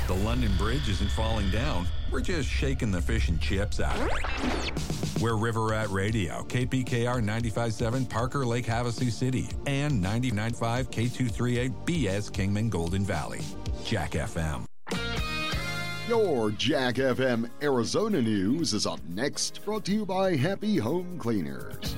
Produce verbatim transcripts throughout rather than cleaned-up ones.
The London Bridge isn't falling down. We're just shaking the fish and chips out of it. We're River Rat Radio, K P K R ninety-five point seven, Parker Lake, Havasu City, and ninety-nine point five K two thirty-eight B S Kingman, Golden Valley. Jack F M. Your Jack F M Arizona news is up next, brought to you by Happy Home Cleaners.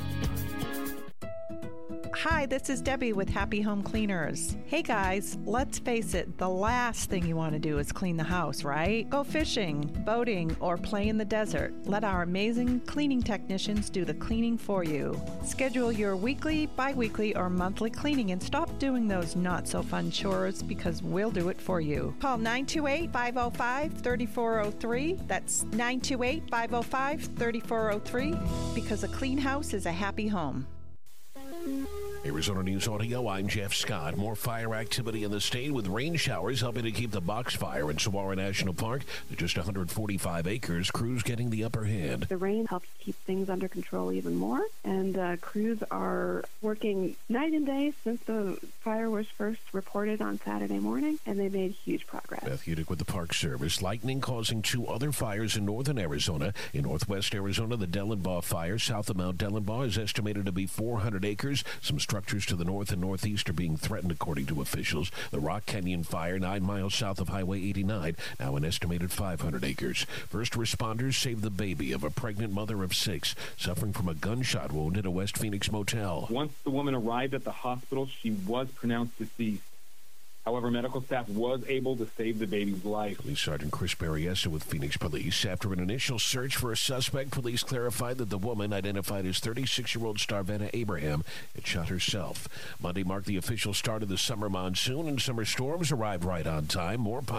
Hi, this is Debbie with Happy Home Cleaners. Hey guys, let's face it, the last thing you want to do is clean the house, right? Go fishing, boating, or play in the desert. Let our amazing cleaning technicians do the cleaning for you. Schedule your weekly, bi-weekly, or monthly cleaning and stop doing those not-so-fun chores because we'll do it for you. Call nine two eight, five oh five, three four oh three. That's nine two eight, five oh five, three four oh three because a clean house is a happy home. Arizona News Audio, I'm Jeff Scott. More fire activity in the state with rain showers helping to keep the box fire in Saguaro National Park to just one hundred forty-five acres. Crews getting the upper hand. The rain helps keep things under control even more, and uh, crews are working night and day since the fire was first reported on Saturday morning, and they made huge progress. Beth Udick with the Park Service. Lightning causing two other fires in northern Arizona. In northwest Arizona, the Dellenbaugh fire south of Mount Dellenbaugh is estimated to be four hundred acres. Some structures to the north and northeast are being threatened, according to officials. The Rock Canyon fire, nine miles south of Highway eighty-nine, now an estimated five hundred acres. First responders saved the baby of a pregnant mother of six, suffering from a gunshot wound at a West Phoenix motel. Once the woman arrived at the hospital, she was pronounced deceased. However, medical staff was able to save the baby's life. Police Sergeant Chris Berriesa with Phoenix Police. After an initial search for a suspect, police clarified that the woman, identified as thirty-six-year-old Starvana Abraham, had shot herself. Monday marked the official start of the summer monsoon, and summer storms arrived right on time. More